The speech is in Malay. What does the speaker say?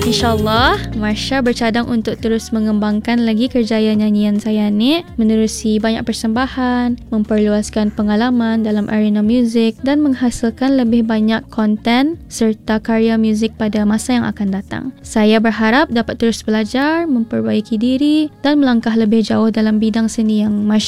InsyaAllah, Marsha bercadang untuk terus mengembangkan lagi kerjaya nyanyian saya ni, menerusi banyak persembahan, memperluaskan pengalaman dalam arena muzik dan menghasilkan lebih banyak konten serta karya muzik pada masa yang akan datang. Saya berharap dapat terus belajar, memperbaiki diri dan melangkah lebih jauh dalam bidang seni yang Marsha